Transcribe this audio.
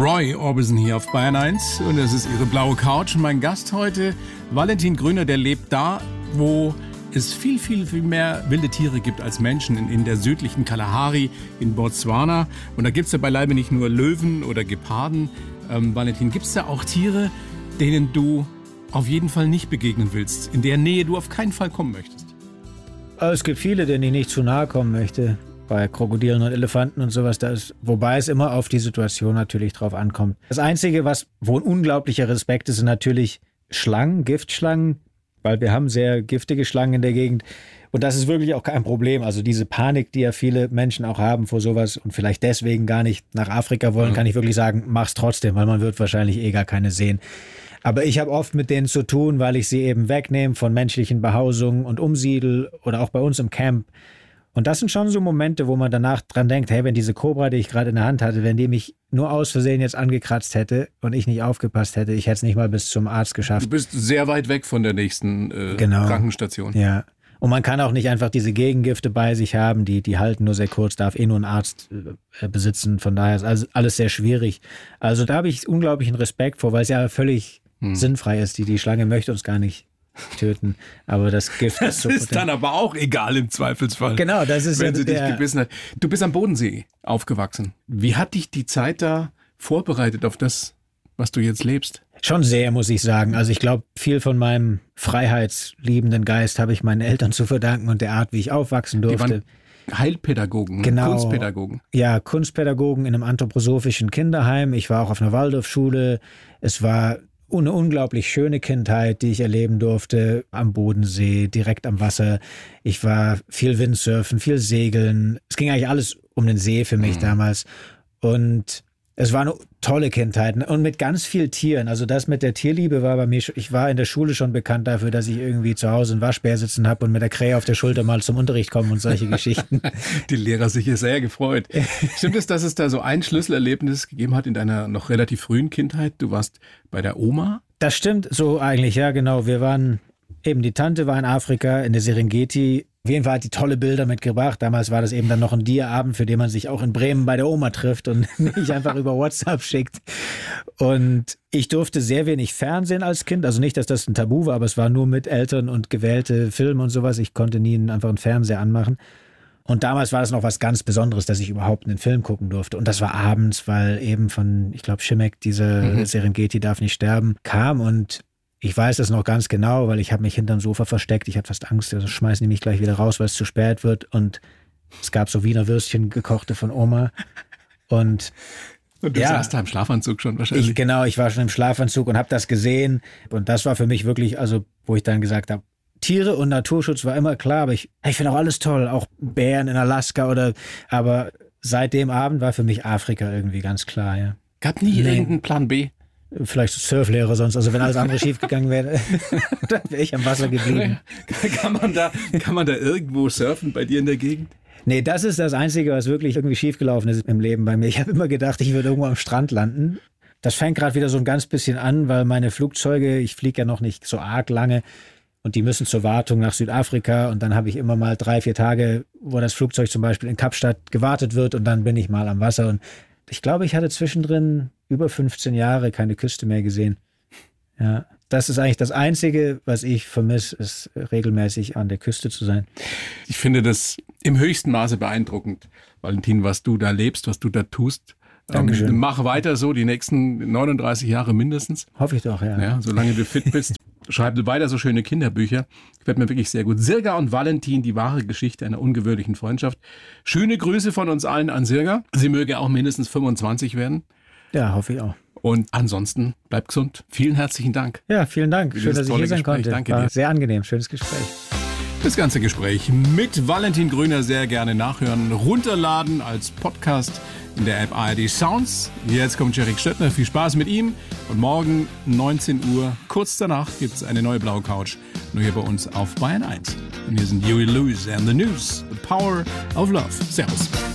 Roy Orbison hier auf Bayern 1 und das ist Ihre blaue Couch. Und mein Gast heute, Valentin Grüner, der lebt da, wo es viel mehr wilde Tiere gibt als Menschen, in der südlichen Kalahari in Botswana. Und da gibt es ja beileibe nicht nur Löwen oder Geparden. Valentin, gibt es da auch Tiere, denen du auf jeden Fall nicht begegnen willst, in der Nähe du auf keinen Fall kommen möchtest? Es gibt viele, denen ich nicht zu nahe kommen möchte. Bei Krokodilen und Elefanten und sowas, wobei es immer auf die Situation natürlich drauf ankommt. Das Einzige, wo ein unglaublicher Respekt ist, sind natürlich Schlangen, Giftschlangen, weil wir haben sehr giftige Schlangen in der Gegend. Und das ist wirklich auch kein Problem. Also diese Panik, die ja viele Menschen auch haben vor sowas und vielleicht deswegen gar nicht nach Afrika wollen, kann ich wirklich sagen, mach's trotzdem, weil man wird wahrscheinlich gar keine sehen. Aber ich habe oft mit denen zu tun, weil ich sie eben wegnehme von menschlichen Behausungen und umsiedel oder auch bei uns im Camp. Und das sind schon so Momente, wo man danach dran denkt, hey, wenn diese Kobra, die ich gerade in der Hand hatte, wenn die mich nur aus Versehen jetzt angekratzt hätte und ich nicht aufgepasst hätte, ich hätte es nicht mal bis zum Arzt geschafft. Du bist sehr weit weg von der nächsten Krankenstation. Ja. Und man kann auch nicht einfach diese Gegengifte bei sich haben, die halten nur sehr kurz, darf nur ein Arzt besitzen. Von daher ist alles sehr schwierig. Also da habe ich unglaublichen Respekt vor, weil es ja völlig sinnfrei ist. Die Schlange möchte uns gar nicht töten, aber das Gift ist so ist dann aber auch egal im Zweifelsfall. Genau, das ist wenn sie dich gebissen hat. Du bist am Bodensee aufgewachsen. Wie hat dich die Zeit da vorbereitet auf das, was du jetzt lebst? Schon sehr, muss ich sagen. Also ich glaube, viel von meinem freiheitsliebenden Geist habe ich meinen Eltern zu verdanken und der Art, wie ich aufwachsen durfte. Die waren Heilpädagogen, genau, Kunstpädagogen. Ja, Kunstpädagogen in einem anthroposophischen Kinderheim. Ich war auch auf einer Waldorfschule. Es war eine unglaublich schöne Kindheit, die ich erleben durfte, am Bodensee, direkt am Wasser. Ich war viel Windsurfen, viel Segeln. Es ging eigentlich alles um den See für mich damals. Und es war eine tolle Kindheit und mit ganz vielen Tieren. Also das mit der Tierliebe war bei mir, ich war in der Schule schon bekannt dafür, dass ich irgendwie zu Hause einen Waschbär sitzen habe und mit der Krähe auf der Schulter mal zum Unterricht komme und solche Geschichten. Die Lehrer sich hier sehr gefreut. Stimmt es, dass es da so ein Schlüsselerlebnis gegeben hat in deiner noch relativ frühen Kindheit? Du warst bei der Oma? Das stimmt so eigentlich, ja genau. Die Tante war in Afrika, in der Serengeti. Auf jeden Fall hat die tolle Bilder mitgebracht. Damals war das eben dann noch ein Dia-Abend, für den man sich auch in Bremen bei der Oma trifft und nicht einfach über WhatsApp schickt. Und ich durfte sehr wenig Fernsehen als Kind. Also nicht, dass das ein Tabu war, aber es war nur mit Eltern und gewählte Filme und sowas. Ich konnte nie einfach einen Fernseher anmachen. Und damals war das noch was ganz Besonderes, dass ich überhaupt einen Film gucken durfte. Und das war abends, weil eben von, ich glaube, Shimek, diese Serengeti darf nicht sterben, kam. Und ich weiß das noch ganz genau, weil ich habe mich hinterm Sofa versteckt. Ich hatte fast Angst, also schmeißen die mich gleich wieder raus, weil es zu spät wird. Und es gab so Wiener Würstchen, gekochte von Oma. Und du saßt da im Schlafanzug schon wahrscheinlich. Ich war schon im Schlafanzug und habe das gesehen. Und das war für mich wirklich, also wo ich dann gesagt habe, Tiere und Naturschutz war immer klar, aber ich finde auch alles toll, auch Bären in Alaska aber seit dem Abend war für mich Afrika irgendwie ganz klar, ja. Gab nie irgendeinen Plan B? Vielleicht Surflehrer sonst, also wenn alles andere schief gegangen wäre, dann wäre ich am Wasser geblieben. Kann man da irgendwo surfen bei dir in der Gegend? Nee, das ist das Einzige, was wirklich irgendwie schiefgelaufen ist im Leben bei mir. Ich habe immer gedacht, ich würde irgendwo am Strand landen. Das fängt gerade wieder so ein ganz bisschen an, weil meine Flugzeuge, ich fliege ja noch nicht so arg lange und die müssen zur Wartung nach Südafrika und dann habe ich immer mal 3-4 Tage, wo das Flugzeug zum Beispiel in Kapstadt gewartet wird und dann bin ich mal am Wasser und ich glaube, ich hatte zwischendrin über 15 Jahre keine Küste mehr gesehen. Ja, das ist eigentlich das Einzige, was ich vermisse, ist regelmäßig an der Küste zu sein. Ich finde das im höchsten Maße beeindruckend, Valentin, was du da lebst, was du da tust. Dankeschön. Mach weiter so, die nächsten 39 Jahre mindestens. Hoffe ich doch, ja. Ja, solange du fit bist. Schreib weiter so schöne Kinderbücher. Gefällt mir wirklich sehr gut. Sirga und Valentin, die wahre Geschichte einer ungewöhnlichen Freundschaft. Schöne Grüße von uns allen an Sirga. Sie möge auch mindestens 25 werden. Ja, hoffe ich auch. Und ansonsten, bleib gesund. Vielen herzlichen Dank. Ja, vielen Dank. Schön, dass ich hier sein konnte. Danke dir. War sehr angenehm, schönes Gespräch. Das ganze Gespräch mit Valentin Grüner sehr gerne nachhören, runterladen als Podcast in der App ARD Sounds. Jetzt kommt Jerick Stöttner. Viel Spaß mit ihm. Und morgen 19 Uhr, kurz danach, gibt es eine neue blaue Couch. Nur hier bei uns auf Bayern 1. Und hier sind Huey Lewis and the News. The Power of Love. Servus.